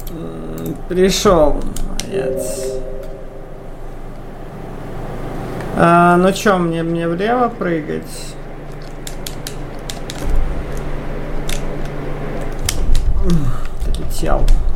Пришел, молодец. Ну чё, мне влево прыгать? Долетел.